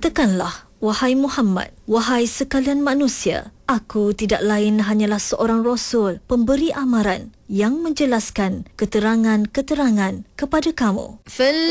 Katakanlah, wahai Muhammad, wahai sekalian manusia, aku tidak lain hanyalah seorang Rasul, pemberi amaran yang menjelaskan keterangan-keterangan kepada kamu.